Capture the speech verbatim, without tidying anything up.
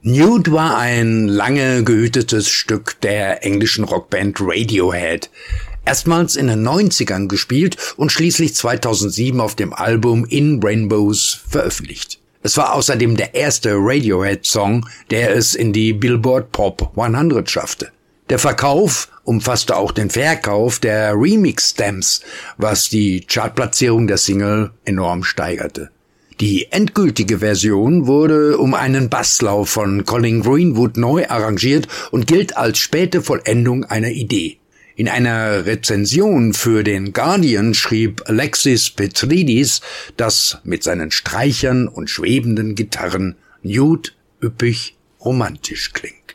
Nude war ein lange gehütetes Stück der englischen Rockband Radiohead. Erstmals in den neunzigern gespielt und schließlich zweitausendsieben auf dem Album In Rainbows veröffentlicht. Es war außerdem der erste Radiohead-Song, der es in die Billboard Pop hundert schaffte. Der Verkauf umfasste auch den Verkauf der Remix-Stamps, was die Chartplatzierung der Single enorm steigerte. Die endgültige Version wurde um einen Basslauf von Colin Greenwood neu arrangiert und gilt als späte Vollendung einer Idee. In einer Rezension für den Guardian schrieb Alexis Petridis, dass mit seinen Streichern und schwebenden Gitarren Nude üppig romantisch klingt.